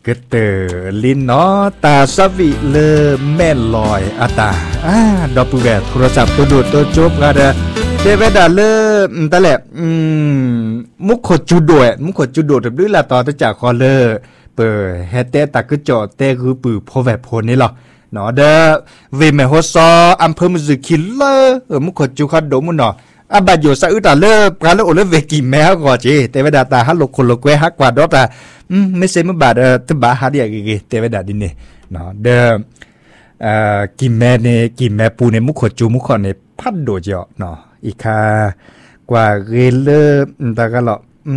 ก็เตอลินเนาะตาสวิเลแม่ลอยอาตาดอปูแวโทรศัพท์ตัวดูดตัวจบกันเดเวดาเลแต่แหละมุขขจูโดดมุขขจูโดดด้วยละต่อจากคอเลเปิดเฮเตตากึจอเตคือปือพอแวพนี่หรอเนาะเด้อเวเมโฮซออำเภอมุซึคิลเลมุขขจูคัดโดมุนเนาะอาบัดอยู่ซะอึดาเลปราเลโอเลเวกิแมวก่อจีเตเวดาตาฮัลโลคนโลกเวฮักกว่าดอตาไม่เซมบาดตึบาหาเดียกเตเวดาดินเนี่ยเนาะเด้อกิแมเนี่ยกิแมปูเนี่ยมุขจูมุขเนี่ยพัดโดเจาะเนาะอีกากว่าเรเลตากะละ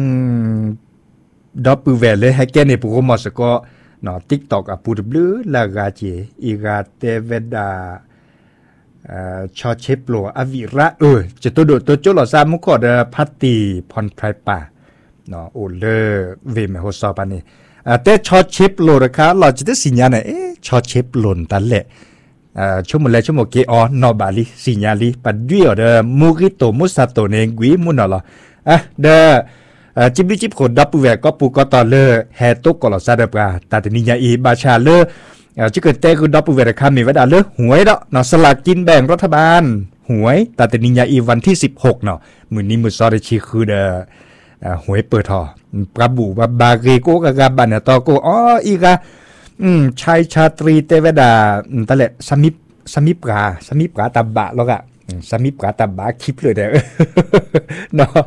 ดอปูเวเลให้แกเนี่ยปูก็มอสก็เนาะ TikTok อ่ะปูดบลูลากาเจอีกาเตเวดาชอเชปโลอวิระจะตัวโดดตัวโจหลอซามุขอดพัตติพรไพรป่าเนาะโอเลเวมโฮซอปานี่แต่ชอเชปโลนะคะเราจะได้สัญญาณชอเชปโลนตันแหละชั่วโมงชั่วโมงเกอนอบาลีสัญญาลีปัดด้วยเดมูริโตมุสาโตเนงวิมุนอเดจิบลิจิบคนดับปูแวก็ปูก็ตอเลแฮตุกกอลซาเดปราตาตินิยาอีบาชาเลจะเกิดแต่คือดับปูแวคามีไว้ดาเลหวยเนาะเนาะสลากกินแบ่งรัฐบาลหวยตาตินิยาอีวันที่16เนาะมื้อนี้มื้อซอได้ชีคือหวยเปิดทอปราบูบาเกโกกะกาบันตอโกอีกชายชาตรีเตวดาตะแหละสมิปราตาบะแล้วก็สมิปราตาบะคลิปเลยเด้อเนาะ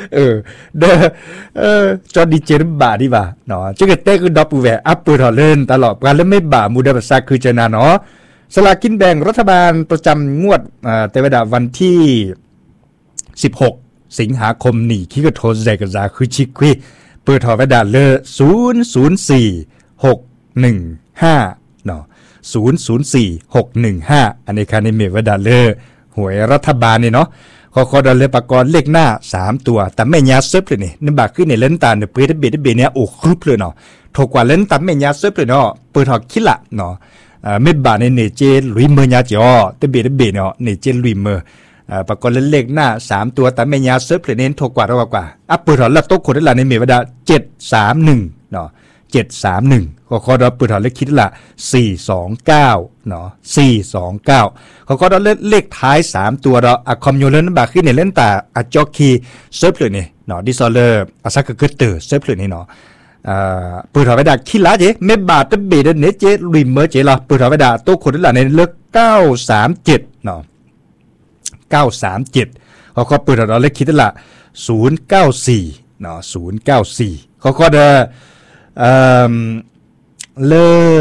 จอดีเจนบะดีว่าเนาะจะเกิดแต่คือดับปูแวอัปเปิดทอเล่นตลอดการแล้วไม่บะมูดาภาษาคือเจนาเนาะสลากกินแบ่งรัฐบาลประจำงวดเตวดาวันที่16สิงหาคมนี่คิกโทเซกซาคือชิควีเปิดทอไว้ดาเล004615เนาะ004615อันนี้คันนี้เมไว้ดาเลหวยรัฐบาลนี่เนาะขอดอลเลปากรเลขหน้า3ตัวแต่แม่ยาเซิฟเลยนี่นึกบากขึ้นในเล่นตาเนี่ยเปิดเบเนี่ยโอ้ครุบเลยเนาะถูกกว่าเล่นตาแม่ยาเซิฟเลยเนาะเปิดทอคิดละเนาะไม่บาในเนเจลุยเมยาจ่อแต่เบเนาะเนเจลุยเมปรากฏเลขหน้า3ตัวแต่แม่ยาเซิร์ฟเลยเน้นถูกกว่าเปิดถอนแล้วตกคนได้ละในเมวดา731เนาะ731ก็ดอเปิดถอนเลขคิดละ429เนาะ429ก็ดอเลขท้าย3ตัวดอคอมยูเลนบาขึ้นในเล่นตาจ็อกคีเซิร์ฟเลยนี่เนาะดิซอลเลอร์ซักเกอร์เตอร์เซิร์ฟเลยนี่เนาะเปิดถอนไว้ดาคิดละเจเมบาตเบเดเนเจริมเมอร์เจละเปิดถอนไว้ดาตกคนได้ละในเลข937เนาะ937เขาเปิดเราเลขคิดละ094เนาะ094เขาก็เล